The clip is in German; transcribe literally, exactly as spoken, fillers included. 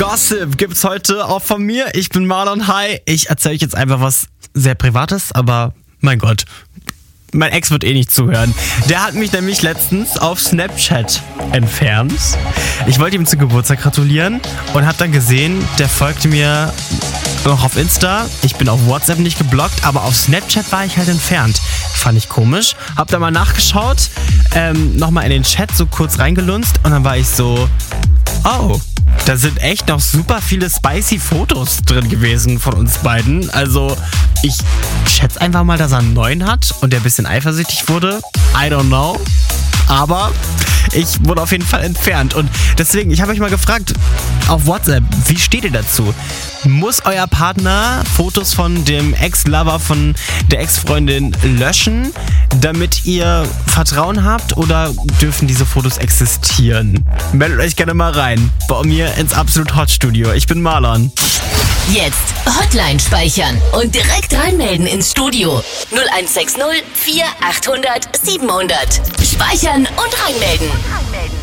Gossip gibt's heute auch von mir. Ich bin Marlon. Hi. Ich erzähle euch jetzt einfach was sehr Privates, aber mein Gott, mein Ex wird eh nicht zuhören. Der hat mich nämlich letztens auf Snapchat entfernt. Ich wollte ihm zu Geburtstag gratulieren und habe dann gesehen, der folgte mir noch auf Insta. Ich bin auf WhatsApp nicht geblockt, aber auf Snapchat war ich halt entfernt. Fand ich komisch. Hab da mal nachgeschaut, ähm, nochmal in den Chat so kurz reingelunzt und dann war ich so, oh, da sind echt noch super viele spicy Fotos drin gewesen von uns beiden. Also ich schätze einfach mal, dass er einen neuen hat und der ein bisschen eifersüchtig wurde. I don't know. Aber ich wurde auf jeden Fall entfernt. Und deswegen, ich habe euch mal gefragt auf WhatsApp, wie steht ihr dazu? Muss euer Partner Fotos von dem Ex-Lover, von der Ex-Freundin löschen, damit ihr Vertrauen habt, oder dürfen diese Fotos existieren? Meldet euch gerne mal rein bei mir ins Absolut Hot Studio. Ich bin Marlon. Jetzt Hotline speichern und direkt reinmelden ins Studio. null eins sechs null vier achthundert siebenhundert. Speichern und reinmelden.